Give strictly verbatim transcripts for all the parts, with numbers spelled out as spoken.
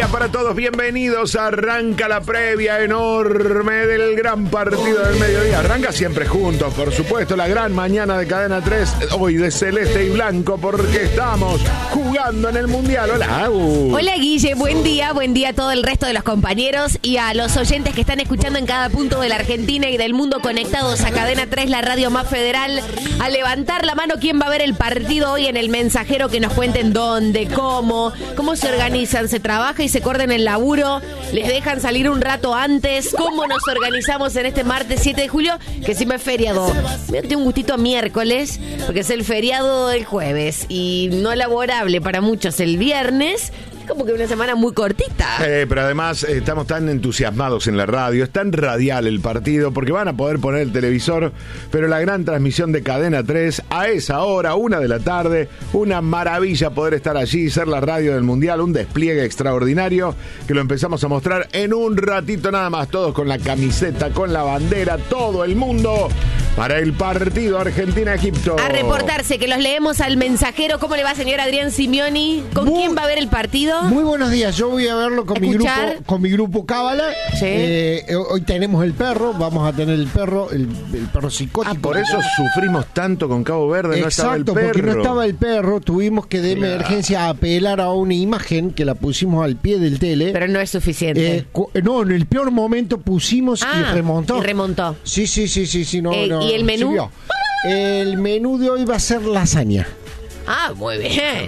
día para todos, bienvenidos. Arranca la previa enorme del gran partido del mediodía. Arranca siempre juntos, por supuesto, la gran mañana de Cadena tres, hoy de celeste y blanco, porque estamos jugando en el Mundial. Hola, Agus. Hola, Guille, buen día, buen día a todo el resto de los compañeros y a los oyentes que están escuchando en cada punto de la Argentina y del mundo, conectados a Cadena tres, la radio más federal. A levantar la mano, ¿quién va a ver el partido hoy en el mensajero? Que nos cuenten dónde, cómo, cómo se organizan, se trabaja y se cortan el laburo, les dejan salir un rato antes, cómo nos organizamos en este martes siete de julio, que encima es feriado. Me doy un gustito a miércoles, porque es el feriado del jueves y no laborable para muchos el viernes. Como que una semana muy cortita. Eh, pero además eh, estamos tan entusiasmados en la radio, es tan radial el partido, porque van a poder poner el televisor, pero la gran transmisión de Cadena tres a esa hora, una de la tarde, una maravilla poder estar allí, ser la radio del Mundial, un despliegue extraordinario que lo empezamos a mostrar en un ratito nada más, todos con la camiseta, con la bandera, todo el mundo para el partido Argentina-Egipto. A reportarse, que los leemos al mensajero. ¿Cómo le va, señor Adrián Simeoni? ¿Con muy, quién va a ver el partido? Muy buenos días, yo voy a verlo con mi grupo con mi grupo Cábala. Sí. Eh, hoy tenemos el perro, vamos a tener el perro, el, el perro psicótico. Ah, por eso sufrimos tanto con Cabo Verde, no estaba el perro. Exacto, porque no estaba el perro, tuvimos que de emergencia apelar a una imagen que la pusimos al pie del tele. Pero no es suficiente. Eh, cu- no, en el peor momento pusimos ah, y remontó. Y remontó. Sí, sí, sí, sí, sí, no, eh, no. ¿Y el menú? Siguió. El menú de hoy va a ser lasaña. Ah, muy bien.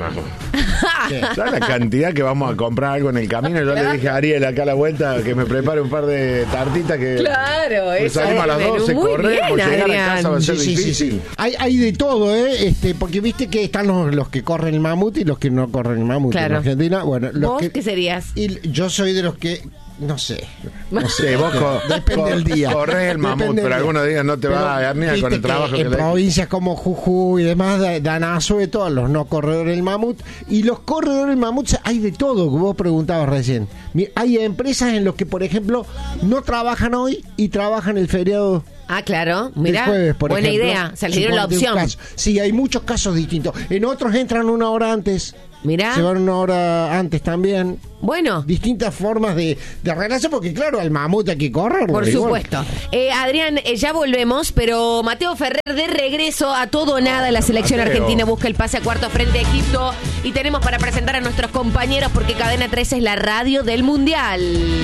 ¿Sabes la cantidad que vamos a comprar algo en el camino? Yo le dije a Ariel acá a la vuelta que me prepare un par de tartitas que... Claro, pues eso salimos a las doce, corremos, llegar Adrián. a casa va a ser Sí, sí, difícil. sí, sí. Hay, hay de todo, ¿eh? Este, porque viste que están los, los que corren el mamut y los que no corren el mamut Claro. en Argentina. Bueno, los ¿Vos que, qué serías? y yo soy de los que... No sé. No Sí, sé. vos co- Depende co- del día. corres el mamut, Depende del pero día. algunos días no te Pero, va a dar ni viste con el que trabajo que en le- provincias como Jujuy y demás da- dan asueto todos los no corredores del mamut. Y los corredores del mamut hay de todo, que vos preguntabas recién. Mi- Hay empresas en las que, por ejemplo, no trabajan hoy y trabajan el feriado. Ah, claro, mirá, del jueves, por buena ejemplo. idea, se les dieron la Suponte un opción. caso. Sí, hay muchos casos distintos. En otros entran una hora antes. Mirá. Se van una hora antes también. Bueno, Distintas formas de, de arreglarse, porque claro, al mamut hay que correr. por supuesto. Eh, Adrián, eh, ya volvemos, pero Mateo Ferrer de regreso a todo o nada. La selección Mateo. argentina busca el pase a cuarto frente a Egipto y tenemos para presentar a nuestros compañeros porque Cadena tres es la radio del Mundial.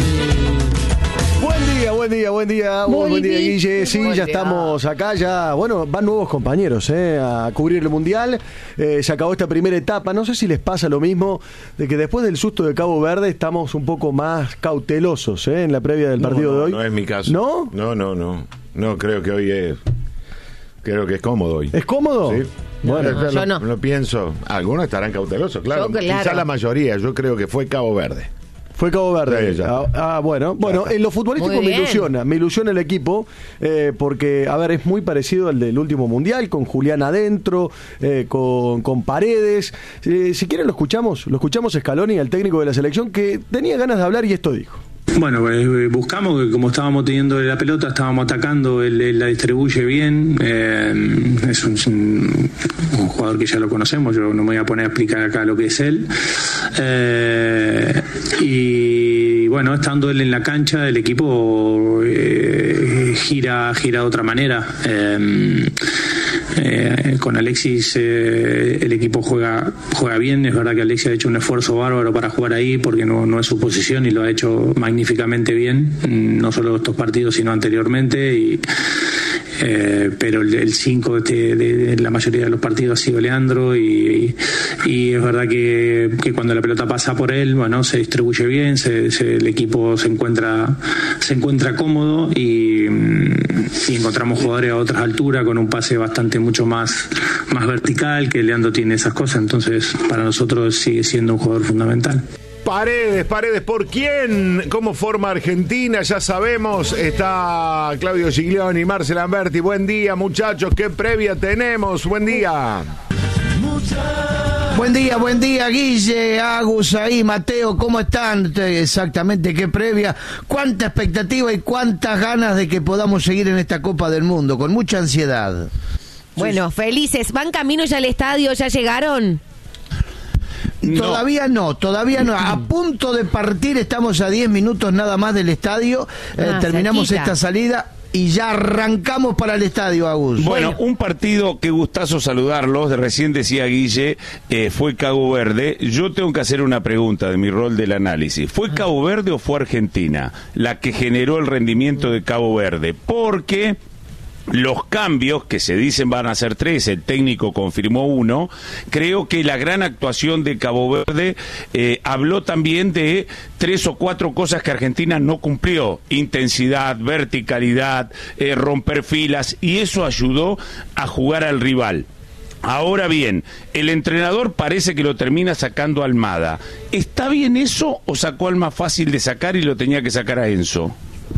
Buen día, buen día, buen día, Muy buen día, bien. Guille. Sí, Buen ya día. estamos acá, ya, bueno, van nuevos compañeros eh, a cubrir el Mundial. Eh, se acabó esta primera etapa. No sé si les pasa lo mismo, de que después del susto de Cabo Verde estamos un poco más cautelosos eh, en la previa del No, partido no, de hoy. No es mi caso. ¿No? No, no, no. No, creo que hoy es... Creo que es cómodo hoy. ¿Es cómodo? Sí. Bueno, Yo yo lo, no. lo pienso. Algunos estarán cautelosos, claro. Yo, claro. Quizá la mayoría. Yo creo que fue Cabo Verde. Fue Cabo Verde. Sí, ya ah, está. ah, bueno. Bueno, en lo futbolístico Muy me bien. ilusiona. Me ilusiona el equipo eh, porque, a ver, es muy parecido al del último Mundial, con Julián adentro, eh, con, con Paredes. Eh, si quieren lo escuchamos. Lo escuchamos a Scaloni, al técnico de la selección, que tenía ganas de hablar y esto dijo. Bueno, eh, buscamos que como estábamos teniendo la pelota, estábamos atacando, él, él la distribuye bien, eh, es un, un, un jugador que ya lo conocemos, yo no me voy a poner a explicar acá lo que es él. Eh, y bueno, estando él en la cancha, el equipo eh, gira, gira de otra manera. Eh, Eh, con Alexis eh, el equipo juega juega bien. Es verdad que Alexis ha hecho un esfuerzo bárbaro para jugar ahí porque no, no es su posición y lo ha hecho magníficamente bien, no solo estos partidos sino anteriormente. Y Eh, pero el cinco de, de, de la mayoría de los partidos ha sido Leandro y, y, y es verdad que, que cuando la pelota pasa por él, bueno, se distribuye bien, se, se, el equipo se encuentra se encuentra cómodo y, y encontramos jugadores a otras alturas con un pase bastante mucho más, más vertical, que Leandro tiene esas cosas, entonces para nosotros sigue siendo un jugador fundamental. Paredes, Paredes, ¿por quién? ¿Cómo forma Argentina? Ya sabemos, está Claudio Giglioni, Marcel Lamberti. Buen día, muchachos, ¿qué previa tenemos? Buen día. Buen día, buen día, Guille, Agus, ahí, Mateo, ¿cómo están? Exactamente, qué previa, cuánta expectativa y cuántas ganas de que podamos seguir en esta Copa del Mundo, con mucha ansiedad. Bueno, felices, ¿van camino ya al estadio? ¿Ya llegaron? Todavía no, todavía no. A punto de partir, estamos a diez minutos nada más del estadio. Eh, Ah, terminamos cerquita. esta salida y ya arrancamos para el estadio, Agus. Bueno, un partido, qué gustazo saludarlos. De recién decía Guille, eh, fue Cabo Verde. Yo tengo que hacer una pregunta de mi rol del análisis. ¿Fue Cabo Verde o fue Argentina la que generó el rendimiento de Cabo Verde? Porque los cambios, que se dicen van a ser tres, el técnico confirmó uno, creo que la gran actuación de Cabo Verde eh, habló también de tres o cuatro cosas que Argentina no cumplió: intensidad, verticalidad, eh, romper filas, y eso ayudó a jugar al rival. Ahora bien, el entrenador parece que lo termina sacando a Almada. ¿Está bien eso o sacó al más fácil de sacar y lo tenía que sacar a Enzo?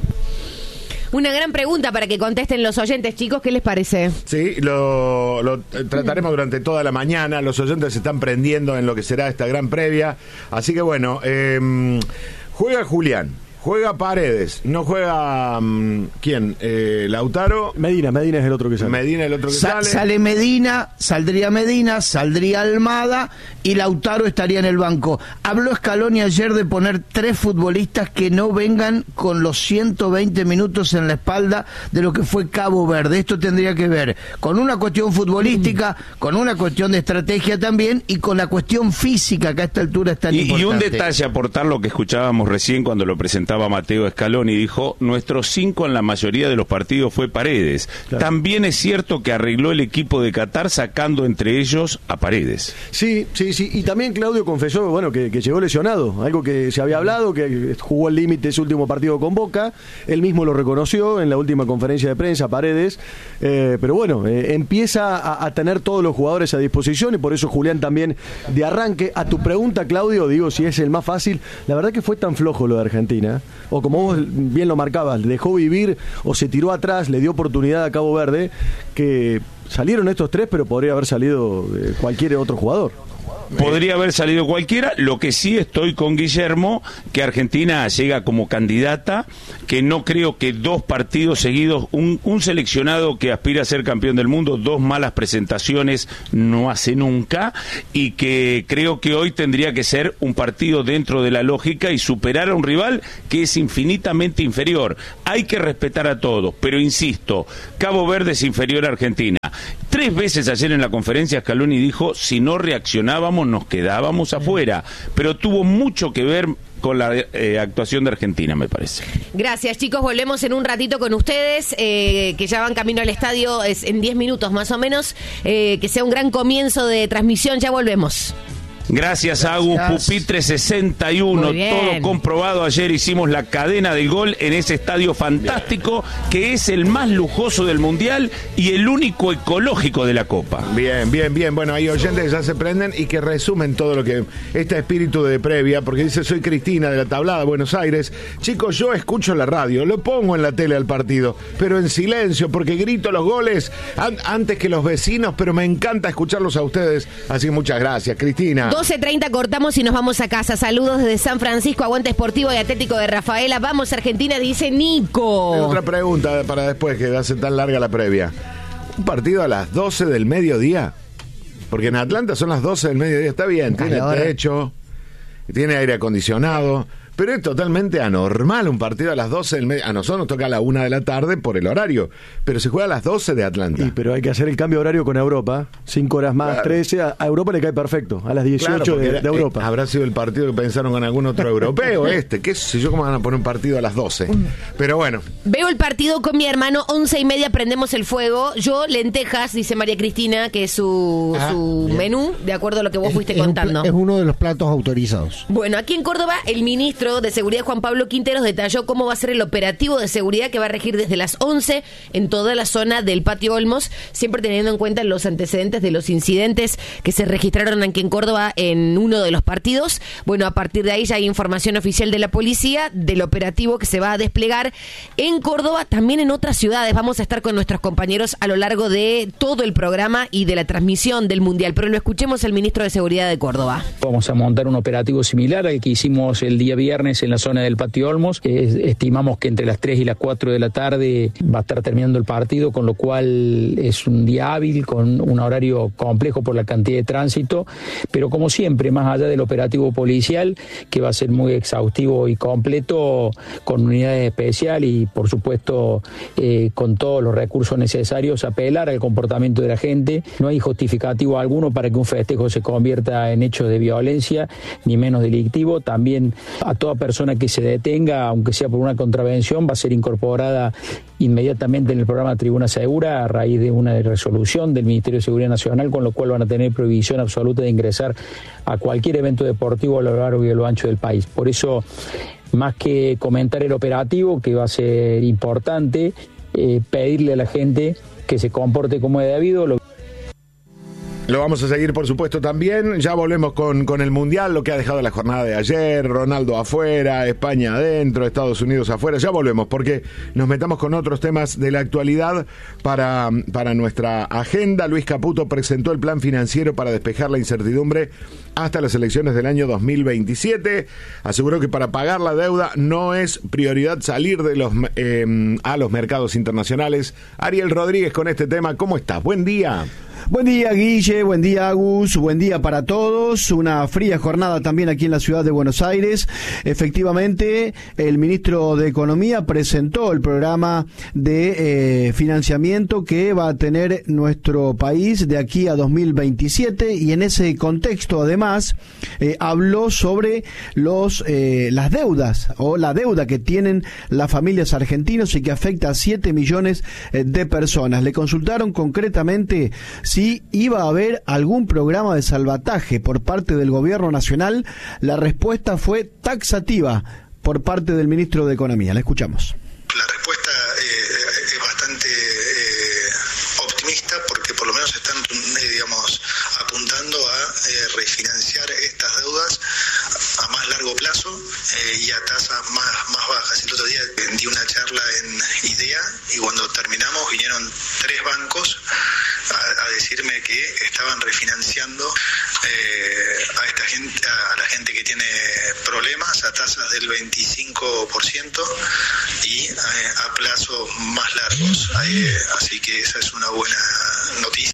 Una gran pregunta para que contesten los oyentes, chicos. ¿Qué les parece? Sí, lo, lo trataremos durante toda la mañana. Los oyentes se están prendiendo en lo que será esta gran previa. Así que bueno, eh, juega Julián, juega Paredes, no juega... Um, ¿Quién? Eh, Lautaro. Medina, Medina es el otro que sale. Medina el otro que Sa- sale. Sale Medina, saldría Medina, saldría Almada y Lautaro estaría en el banco. Habló Scaloni ayer de poner tres futbolistas que no vengan con los ciento veinte minutos en la espalda de lo que fue Cabo Verde. Esto tendría que ver con una cuestión futbolística, con una cuestión de estrategia también y con la cuestión física que a esta altura es tan Y, y importante. un detalle, aportar lo que escuchábamos recién cuando lo presentaba Mateo Scaloni, dijo, nuestros cinco en la mayoría de los partidos fue Paredes. Claro. También es cierto que arregló el equipo de Qatar sacando entre ellos a Paredes. Sí, sí, sí. Y también Claudio confesó, bueno, que, que llegó lesionado. Algo que se había hablado, que jugó al límite ese último partido con Boca. Él mismo lo reconoció en la última conferencia de prensa, Paredes. Eh, pero bueno, eh, empieza a, a tener todos los jugadores a disposición y por eso Julián también de arranque. A tu pregunta, Claudio, digo, si es el más fácil, la verdad que fue tan flojo lo de Argentina. O como vos bien lo marcabas, dejó vivir o se tiró atrás, le dio oportunidad a Cabo Verde, que salieron estos tres, pero podría haber salido eh, cualquier otro jugador. Podría haber salido cualquiera. Lo que sí estoy con Guillermo, que Argentina llega como candidata, que no creo que dos partidos seguidos, un, un seleccionado que aspira a ser campeón del mundo, dos malas presentaciones no hace nunca, y que creo que hoy tendría que ser un partido dentro de la lógica y superar a un rival que es infinitamente inferior. Hay que respetar a todos, pero insisto, Cabo Verde es inferior a Argentina. Tres veces ayer en la conferencia Scaloni dijo, si no reaccionábamos nos quedábamos afuera, pero tuvo mucho que ver con la eh, actuación de Argentina, me parece. Gracias, chicos. Volvemos en un ratito con ustedes, eh, que ya van camino al estadio, es en diez minutos más o menos. Eh, que sea un gran comienzo de transmisión. Ya volvemos. Gracias, Agus. Pupitre sesenta y uno, Muy bien. todo comprobado. Ayer hicimos la cadena del gol en ese estadio fantástico, que es el más lujoso del Mundial y el único ecológico de la Copa. Bien, bien, bien. Bueno, hay oyentes que ya se prenden y que resumen todo lo que... Este espíritu de previa, porque dice, soy Cristina de la Tablada, Buenos Aires. Chicos, yo escucho la radio, lo pongo en la tele al partido, pero en silencio, porque grito los goles an- antes que los vecinos, pero me encanta escucharlos a ustedes. Así que muchas gracias, Cristina. doce treinta cortamos y nos vamos a casa. Saludos desde San Francisco, Aguante Esportivo y Atlético de Rafaela. Vamos Argentina, dice Nico. Tengo otra pregunta para después, que hace tan larga la previa. ¿Un partido a las doce del mediodía? Porque en Atlanta son las doce del mediodía. Está bien, tiene Calor. techo, tiene aire acondicionado, pero es totalmente anormal un partido a las doce del mediodía. A nosotros nos toca a la una de la tarde por el horario, pero se juega a las doce de Atlanta. Y, pero hay que hacer el cambio de horario con Europa, cinco horas más, Claro. trece, a, a Europa le cae perfecto, a las dieciocho Claro, porque de, era- de Europa. eh, habrá sido el partido que pensaron con algún otro europeo, este. ¿Qué sé yo cómo van a poner un partido a las doce? Pero bueno, Veo el partido con mi hermano, once y media prendemos el fuego. Yo, lentejas, dice María Cristina, que es su, Ah, su bien. menú, de acuerdo a lo que vos fuiste Es un contando. pla- es uno de los platos autorizados. Bueno, aquí en Córdoba, el ministro de Seguridad, Juan Pablo Quinteros, detalló cómo va a ser el operativo de seguridad que va a regir desde las once en toda la zona del Patio Olmos, siempre teniendo en cuenta los antecedentes de los incidentes que se registraron aquí en Córdoba en uno de los partidos. Bueno, a partir de ahí ya hay información oficial de la policía del operativo que se va a desplegar en Córdoba, también en otras ciudades. Vamos a estar con nuestros compañeros a lo largo de todo el programa y de la transmisión del Mundial, pero lo escuchemos al ministro de Seguridad de Córdoba. Vamos a montar un operativo similar al que hicimos el día viernes viernes en la zona del Patio Olmos. Eh, estimamos que entre las tres y las cuatro de la tarde va a estar terminando el partido, con lo cual es un día hábil, con un horario complejo por la cantidad de tránsito, pero como siempre, más allá del operativo policial, que va a ser muy exhaustivo y completo, con unidades especiales y, por supuesto, eh, con todos los recursos necesarios, apelar al comportamiento de la gente. No hay justificativo alguno para que un festejo se convierta en hechos de violencia, ni menos delictivo. También a toda persona que se detenga, aunque sea por una contravención, va a ser incorporada inmediatamente en el programa Tribuna Segura a raíz de una resolución del Ministerio de Seguridad Nacional, con lo cual van a tener prohibición absoluta de ingresar a cualquier evento deportivo a lo largo y a lo ancho del país. Por eso, más que comentar el operativo, que va a ser importante, eh, pedirle a la gente que se comporte como es debido. Lo Lo vamos a seguir, por supuesto, también. Ya volvemos con, con el Mundial, lo que ha dejado la jornada de ayer, Ronaldo afuera, España adentro, Estados Unidos afuera. Ya volvemos, porque nos metamos con otros temas de la actualidad para, para nuestra agenda. Luis Caputo presentó el plan financiero para despejar la incertidumbre hasta las elecciones del año dos mil veintisiete. Aseguró que para pagar la deuda no es prioridad salir de los eh, a los mercados internacionales. Ariel Rodríguez con este tema. ¿Cómo estás? Buen día. Buen día, Guille, buen día, Agus, buen día para todos. Una fría jornada también aquí en la ciudad de Buenos Aires. Efectivamente, el ministro de Economía presentó el programa de eh, financiamiento que va a tener nuestro país de aquí a dos mil veintisiete, y en ese contexto, además, eh, habló sobre los eh, las deudas o la deuda que tienen las familias argentinas y que afecta a siete millones de personas. Le consultaron concretamente si iba a haber algún programa de salvataje por parte del gobierno nacional. La respuesta fue taxativa por parte del ministro de Economía. La escuchamos. La respuesta eh, es bastante eh, optimista, porque por lo menos están, eh, digamos, apuntando a eh, refinanciar estas deudas a más largo plazo eh, y a tasas más, más bajas. El otro día di una charla en IDEA y cuando terminamos vinieron tres bancos a, a decirme que estaban refinanciando eh, a esta gente, a, a la gente que tiene problemas a tasas del veinticinco por ciento y a, a plazos más largos. Eh, así que esa es una buena noticia.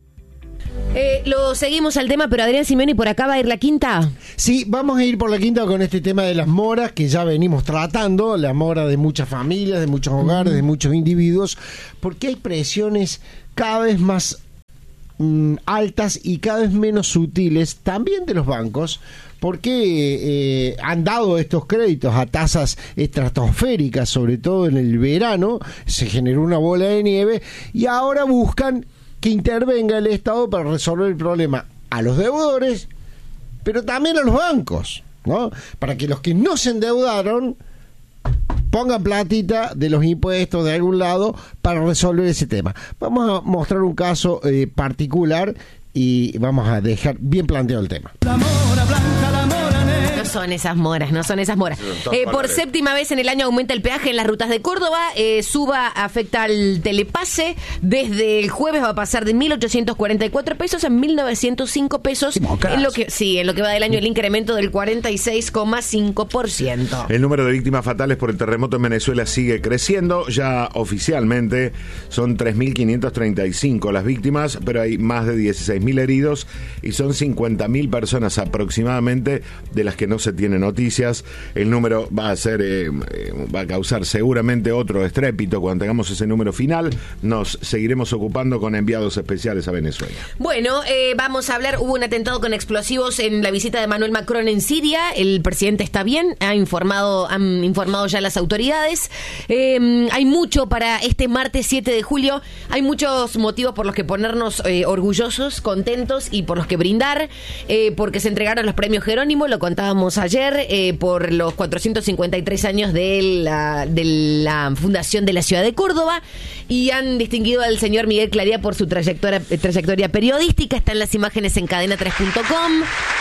Eh, lo seguimos al tema, pero Adrián Simeoni, ¿por acá va a ir la quinta? Sí, vamos a ir por la quinta con este tema de las moras que ya venimos tratando, la mora de muchas familias, de muchos hogares, de muchos individuos, porque hay presiones cada vez más mm, altas y cada vez menos sutiles, también de los bancos, porque eh, han dado estos créditos a tasas estratosféricas, sobre todo en el verano, se generó una bola de nieve y ahora buscan que intervenga el Estado para resolver el problema a los deudores, pero también a los bancos, ¿no? Para que los que no se endeudaron pongan platita de los impuestos de algún lado para resolver ese tema. Vamos a mostrar un caso eh, particular y vamos a dejar bien planteado el tema. La mora blanca, la mora negra. No son esas moras, no son esas moras. Eh, por séptima vez en el año aumenta el peaje en las rutas de Córdoba. Eh, suba afecta al telepase. Desde el jueves va a pasar de mil ochocientos cuarenta y cuatro pesos a mil novecientos cinco pesos. En lo que, sí, en lo que va del año el incremento del cuarenta y seis coma cinco por ciento. El número de víctimas fatales por el terremoto en Venezuela sigue creciendo. Ya oficialmente son tres mil quinientas treinta y cinco las víctimas, pero hay más de dieciséis mil heridos y son cincuenta mil personas aproximadamente de las que no se tiene noticias. El número va a ser eh, va a causar seguramente otro estrépito cuando tengamos ese número final. Nos seguiremos ocupando con enviados especiales a Venezuela. Bueno, eh, vamos a hablar. Hubo un atentado con explosivos en la visita de Emmanuel Macron en Siria. El presidente está bien, ha informado, han informado ya las autoridades. Eh, hay mucho para este martes siete de julio. Hay muchos motivos por los que ponernos eh, orgullosos, contentos y por los que brindar, eh, porque se entregaron los premios Jerónimo, lo contábamos ayer, eh, por los cuatrocientos cincuenta y tres años de la, de la fundación de la ciudad de Córdoba, y han distinguido al señor Miguel Claría por su trayectoria, trayectoria periodística. Están las imágenes en cadena tres punto com.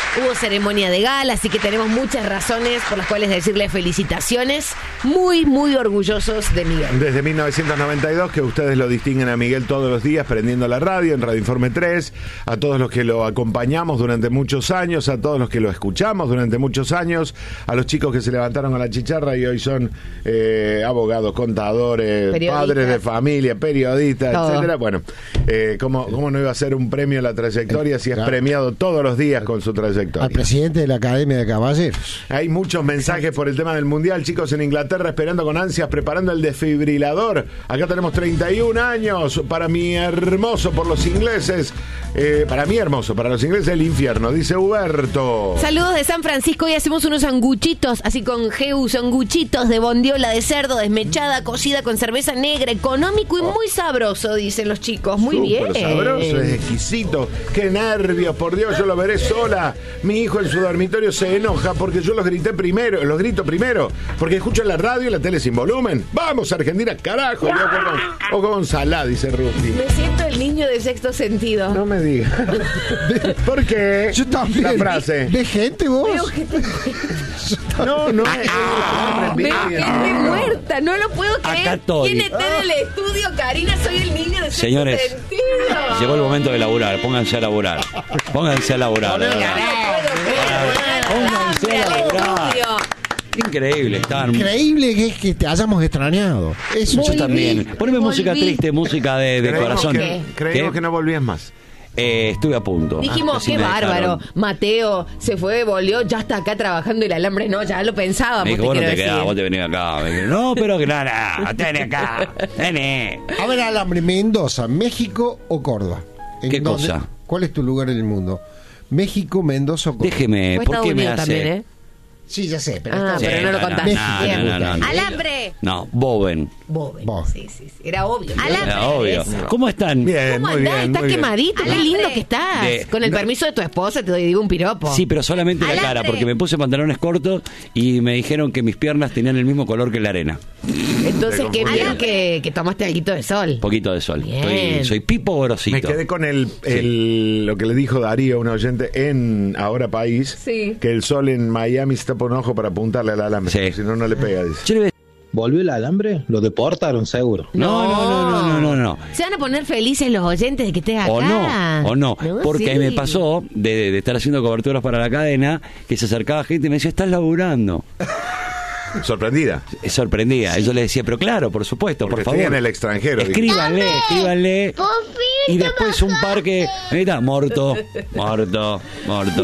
Hubo ceremonia de gala, así que tenemos muchas razones por las cuales decirle felicitaciones. Muy, muy orgullosos de Miguel. Desde mil novecientos noventa y dos que ustedes lo distinguen a Miguel todos los días prendiendo la radio en Radio Informe tres, a todos los que lo acompañamos durante muchos años, a todos los que lo escuchamos durante muchos años, a los chicos que se levantaron con la chicharra y hoy son eh, abogados, contadores, padres de familia, periodistas, todo, etcétera. Bueno, eh, ¿cómo, ¿cómo no iba a ser un premio a la trayectoria si es premiado todos los días con su trayectoria? Al presidente de la Academia de Caballeros. Hay muchos mensajes por el tema del Mundial, chicos en Inglaterra esperando con ansias, preparando el desfibrilador. Acá tenemos treinta y un años, para mi hermoso, por los ingleses, eh, para mí hermoso, para los ingleses el infierno, dice Huberto. Saludos de San Francisco, hoy hacemos unos sanguchitos, así con G U, sanguchitos de bondiola de cerdo desmechada, cocida con cerveza negra, económico y muy sabroso, dicen los chicos, muy Súper bien. sabroso, es exquisito, qué nervios, por Dios, yo lo veré sola. Mi hijo en su dormitorio se enoja porque yo los grité primero, los grito primero, porque escucho la radio y la tele sin volumen. Vamos, Argentina, carajo. O con Salah, dice Rufi. Me siento el niño de sexto sentido. No me digas. ¿Por qué? Yo también. La frase. ¿De gente vos? Veo gente No, no es. Veo gente muerta, no lo puedo creer. Acá estoy. ¿Quién está en el estudio, Karina? Soy el niño de sexto Señores, sentido. Llegó el momento de laburar, pónganse a laburar. Pónganse a laburar. de verdad. Pónganse a laburar. Increíble, están. Increíble que es que te hayamos extrañado. Eso yo también. Poneme música triste, música de, de corazón. Que, creímos ¿Qué? que no volvías más. Eh, estuve a punto. Dijimos, qué bárbaro. Mateo se fue, volvió, ya está acá trabajando el alambre. No, ya lo pensábamos. Me dijo, te vos no quiero te quedás, decir. vos te venís acá. Me dijo, no, pero que nada, no, tenés acá. Tenés. A ver, alambre, Mendoza, México o Córdoba. ¿En ¿Qué dónde, cosa? ¿Cuál es tu lugar en el mundo? México, Mendoza o Córdoba. Déjeme, Fue ¿por Estados qué me Unidos hace? también, ¿eh? Sí, ya sé, pero, Ah, está- pero Sí, no lo no, contaste. no, Bien. no, no, no. ¡Alambre! No, Bowen. Boben. Boben. Sí, sí, sí. Era obvio. Era obvio. Eso. ¿Cómo están? Bien, ¿Cómo muy andás? bien. Estás muy bien. quemadito. Qué lindo que estás. De- Con el permiso de tu esposa te doy digo un piropo. Sí, pero solamente la Alambre. cara, porque me puse pantalones cortos y me dijeron que mis piernas tenían el mismo color que la arena. Entonces, Te qué confundí. bien que, que tomaste alguito de sol. Poquito de sol. Bien. Estoy- soy Pipo Grosito. Me quedé con el, el- lo que le dijo Darío, un oyente, en Ahora País, Sí. que el sol en Miami se tapa un ojo para apuntarle al alambre, Sí. porque si no, no le pega, dice. Yo le voy a- ¿Volvió el alambre? Lo deportaron seguro. No, no, no, no, no, no, no. Se van a poner felices los oyentes de que estés acá. O no, o no, porque sí. ahí me pasó de, de estar haciendo coberturas para la cadena, que se acercaba gente y me decía, estás laburando. Sorprendida. Es sorprendida. Yo le decía, pero claro, por supuesto, Porque por favor. estoy en el extranjero. dice. Escríbanle, escríbanle. Y después un par que. Ahí está, muerto, muerto, muerto.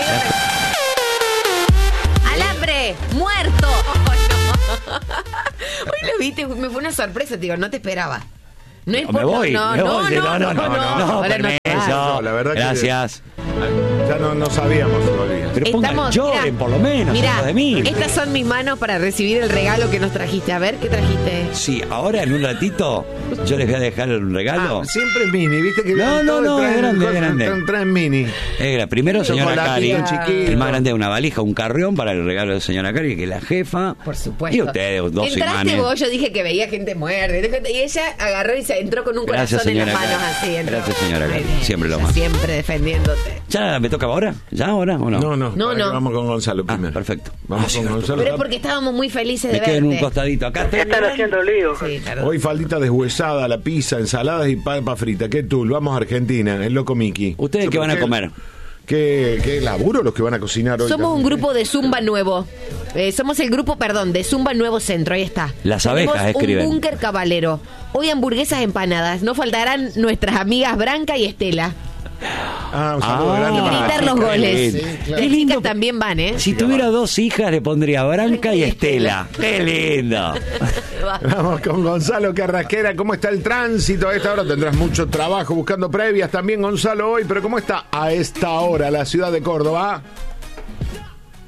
¡Alambre! ¡Muerto! Oh, no. Hoy lo viste, me fue una sorpresa, digo, no te esperaba. No es me voy, no, me no, voy. no, no, no, no, Ahora no te vas. permiso. No, la verdad que- Gracias. Ya no, no sabíamos todavía. Pero pongan, Estamos, lloren mirá, por lo menos, mirá, algo de mí. estas son mis manos para recibir el regalo que nos trajiste. A ver, ¿qué trajiste? Sí, ahora en un ratito yo les voy a dejar un regalo. Ah, siempre mini, viste que No, no, todos no, traen es grande, cosas, es grande. traen- Traen mini. Eh, primero, señora Cari, Chocolatito chiquito. el más grande de una valija, un carrión para el regalo de señora Cari, que es la jefa. Por supuesto. Y ustedes, dos Entraste imanes. vos, yo dije que veía gente muerta. Y ella agarró y se entró con un Gracias, corazón en las señora manos Cari. así. entró. Gracias, señora Muy Cari. bien, Siempre lo ella más. Siempre defendiéndote. ¿Ya me toca ahora? ¿Ya ahora o no? No, no, No, para no. que vamos con Gonzalo Ah, primero. perfecto. Vamos Ah, con cierto. Gonzalo. Pero es porque estábamos muy felices de Me quedo en un verte. costadito. Acá estoy. Están haciendo lío. Sí, perdón. Hoy faldita deshuesada, la pizza, ensaladas y papa frita. ¿Qué tú? Vamos a Argentina, el loco Miki. ¿Ustedes qué van a comer? ¿Qué, qué laburo los que van a cocinar hoy? Somos un también? grupo de Zumba nuevo. Eh, somos el grupo, perdón, de Zumba Nuevo Centro. Ahí está. Las abejas Tenemos escriben. un búnker cabalero. Hoy hamburguesas empanadas. No faltarán nuestras amigas Branca y Estela. Ah, un saludo Ah, grande Y para gritar los qué goles. lindo. Sí, claro. Las chicas también van, ¿eh? Si tuviera dos hijas, le pondría Branca y Estela. ¡Qué lindo! Vamos con Gonzalo Carrasquera. ¿Cómo está el tránsito? A esta hora tendrás mucho trabajo buscando previas también, Gonzalo, hoy. Pero ¿cómo está a esta hora la ciudad de Córdoba?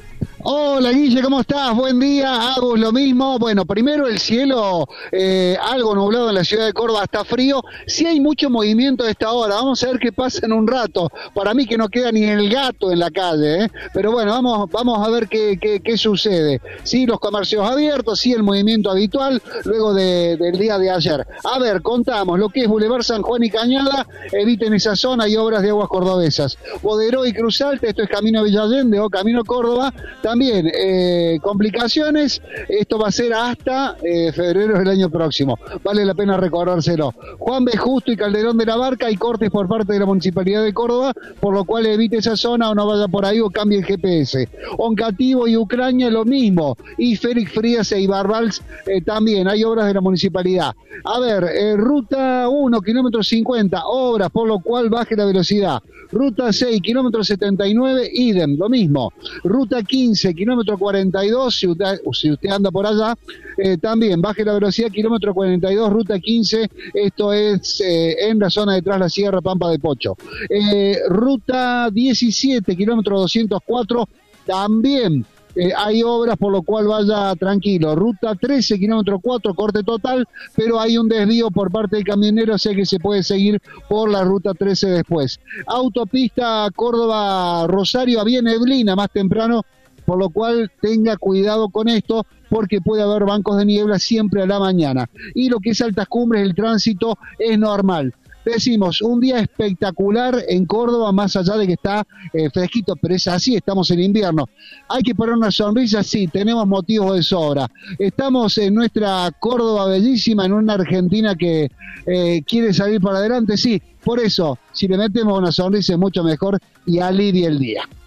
Hola Guille, ¿cómo estás? Buen día, Agus, lo mismo. Bueno, primero el cielo eh, algo nublado en la ciudad de Córdoba, está frío. Sí hay mucho movimiento a esta hora, vamos a ver qué pasa en un rato. Para mí que no queda ni el gato en la calle, ¿eh? Pero bueno, vamos vamos a ver qué, qué, qué sucede. Sí, los comercios abiertos, sí el movimiento habitual luego de, del día de ayer. A ver, contamos lo que es Boulevard San Juan y Cañada, eviten esa zona, hay obras de aguas cordobesas. Boderó y Cruz Alta, esto es Camino Villa Allende o Camino Córdoba, también eh, complicaciones, esto va a ser hasta eh, febrero del año próximo, vale la pena recordárselo. Juan B. Justo y Calderón de la Barca, hay cortes por parte de la Municipalidad de Córdoba, por lo cual evite esa zona o no vaya por ahí o cambie el G P S. Oncativo y Ucrania lo mismo, y Félix Frías e Ibarbals eh, también, hay obras de la Municipalidad. A ver, eh, ruta uno, kilómetro cincuenta, obras, por lo cual baje la velocidad. Ruta seis, kilómetro setenta y nueve, idem, lo mismo. Ruta quince, kilómetro cuarenta y dos, si usted, si usted anda por allá, eh, también baje la velocidad, kilómetro cuarenta y dos, ruta quince, esto es eh, en la zona detrás de la Sierra Pampa de Pocho. Eh, ruta diecisiete, kilómetro doscientos cuatro, también Eh, hay obras, por lo cual vaya tranquilo. Ruta trece, kilómetro cuatro, corte total, pero hay un desvío por parte del camionero, sé que se puede seguir por la ruta trece después. Autopista Córdoba-Rosario, había neblina más temprano, por lo cual tenga cuidado con esto, porque puede haber bancos de niebla siempre a la mañana. Y lo que es altas cumbres, el tránsito es normal. Decimos, un día espectacular en Córdoba, más allá de que está eh, fresquito, pero es así, estamos en invierno. Hay que poner una sonrisa, sí, tenemos motivos de sobra. Estamos en nuestra Córdoba bellísima, en una Argentina que eh, quiere salir para adelante, sí. Por eso, si le metemos una sonrisa es mucho mejor y alivia el día.